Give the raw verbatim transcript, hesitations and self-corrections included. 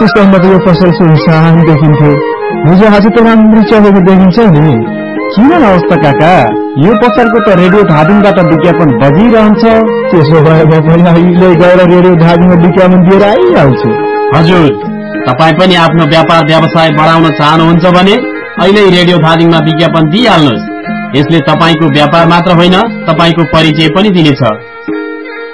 पुस्तकमा त यो पसल सुनसान देखिन्थ्यो, हिजो आज त राम्रै चलेको देखिन्छ नि। किन अवस्था काका, यो पसलको त रेडियो धादिङबाट विज्ञापन बजिरहन्छ। त्यसो भए म पनि अहिले गएर रेडियो धादिङमा विज्ञापन दिएर आइहाल्छु। हजुर, तपाईँ पनि आफ्नो व्यापार व्यवसाय बढाउन चाहनुहुन्छ भने अहिले रेडियो धादिङमा विज्ञापन दिइहाल्नुहोस्। यसले तपाईँको व्यापार मात्र होइन, तपाईँको परिचय पनि दिनेछ।